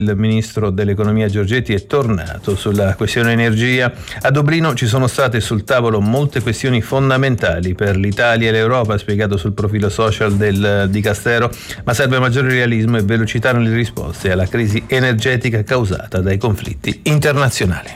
Il ministro dell'economia Giorgetti è tornato sulla questione energia. A Dublino ci sono state sul tavolo molte questioni fondamentali per l'Italia e l'Europa, spiegato sul profilo social del Dicastero, ma serve maggiore realismo e velocità nelle risposte alla crisi energetica causata dai conflitti internazionali.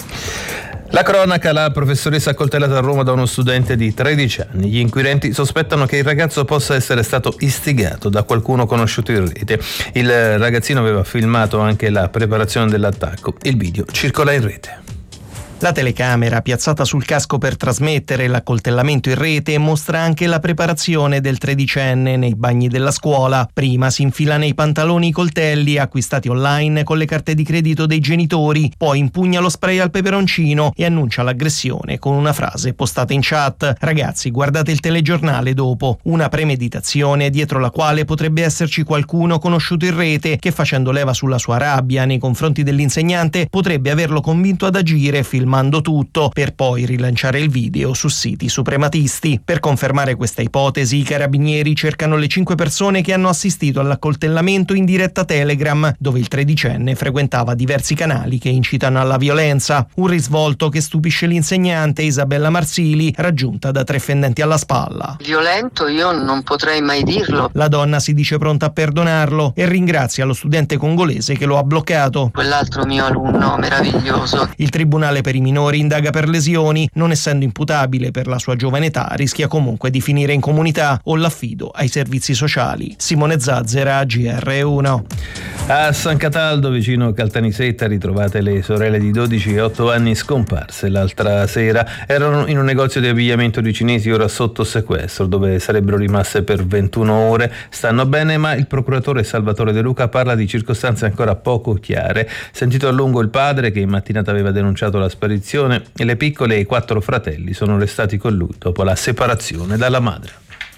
La cronaca: la professoressa accoltellata a Roma da uno studente di 13 anni. Gli inquirenti sospettano che il ragazzo possa essere stato istigato da qualcuno conosciuto in rete. Il ragazzino aveva filmato anche la preparazione dell'attacco. Il video circola in rete. La telecamera piazzata sul casco per trasmettere l'accoltellamento in rete mostra anche la preparazione del 13enne nei bagni della scuola. Prima si infila nei pantaloni i coltelli acquistati online con le carte di credito dei genitori, poi impugna lo spray al peperoncino e annuncia l'aggressione con una frase postata in chat: ragazzi, guardate il telegiornale dopo. Una premeditazione dietro la quale potrebbe esserci qualcuno conosciuto in rete che, facendo leva sulla sua rabbia nei confronti dell'insegnante, potrebbe averlo convinto ad agire filmando tutto per poi rilanciare il video su siti suprematisti. Per confermare questa ipotesi, i carabinieri cercano le 5 persone che hanno assistito all'accoltellamento in diretta Telegram, dove il 13enne frequentava diversi canali che incitano alla violenza. Un risvolto che stupisce l'insegnante Isabella Marsili, raggiunta da 3 fendenti alla spalla. Violento io non potrei mai dirlo. La donna si dice pronta a perdonarlo e ringrazia lo studente congolese che lo ha bloccato. Quell'altro mio alunno meraviglioso. Il tribunale per i minori indaga per lesioni. Non essendo imputabile per la sua giovane età, rischia comunque di finire in comunità o l'affido ai servizi sociali. Simone Zazzera, GR1. A San Cataldo, vicino Caltanissetta, ritrovate le sorelle di 12 e 8 anni scomparse l'altra sera. Erano in un negozio di abbigliamento di cinesi, ora sotto sequestro, dove sarebbero rimaste per 21 ore. Stanno bene, ma il procuratore Salvatore De Luca parla di circostanze ancora poco chiare. Sentito a lungo il padre, che in mattinata aveva denunciato la sparizione, e le piccole e i 4 fratelli sono restati con lui dopo la separazione dalla madre.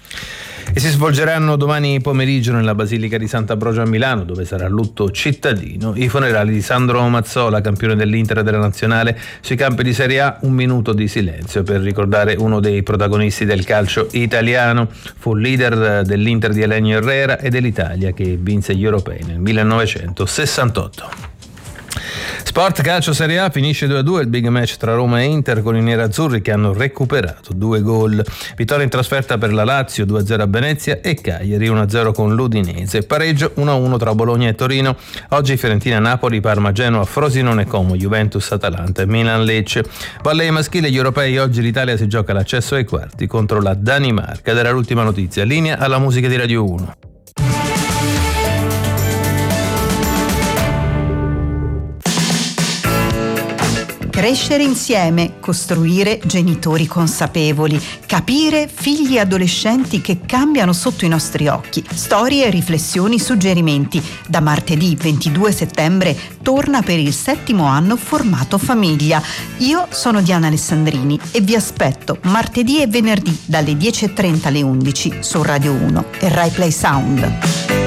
E si svolgeranno domani pomeriggio nella Basilica di Sant'Ambrogio a Milano, dove sarà lutto cittadino, i funerali di Sandro Mazzola, campione dell'Inter e della Nazionale. Sui campi di Serie A, un minuto di silenzio per ricordare uno dei protagonisti del calcio italiano. Fu leader dell'Inter di Elenio Herrera e dell'Italia, che vinse gli europei nel 1968. Sport calcio Serie A, finisce 2-2 il big match tra Roma e Inter, con i nerazzurri che hanno recuperato 2 gol. Vittoria in trasferta per la Lazio 2-0 a Venezia e Cagliari 1-0 con l'Udinese. Pareggio 1-1 tra Bologna e Torino. Oggi Fiorentina-Napoli, Parma-Genoa, Frosinone-Como, Juventus-Atalanta e Milan-Lecce. Volley maschile, gli europei. Oggi l'Italia si gioca l'accesso ai quarti contro la Danimarca. Ed era l'ultima notizia. Linea alla musica di Radio 1. Crescere insieme, costruire genitori consapevoli, capire figli e adolescenti che cambiano sotto i nostri occhi. Storie, riflessioni, suggerimenti. Da martedì 22 settembre torna per il 7° anno Formato Famiglia. Io sono Diana Alessandrini e vi aspetto martedì e venerdì dalle 10:30 alle 11 su Radio 1 e Rai Play Sound.